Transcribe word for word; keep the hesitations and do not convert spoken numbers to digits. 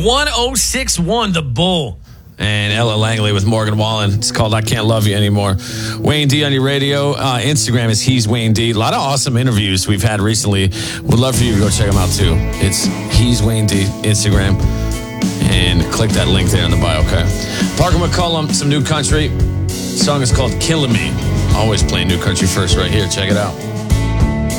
one oh six point one, The Bull. And Ella Langley with Morgan Wallen. It's called I Can't Love You Anymore. Wayne D on your radio. Uh, Instagram is He's Wayne D. A lot of awesome interviews we've had recently. Would love for you to go check them out too. It's He's Wayne D, Instagram. And click that link there in the bio, okay? Parker McCollum, some new country. The song is called Killing Me. Always playing new country first right here. Check it out.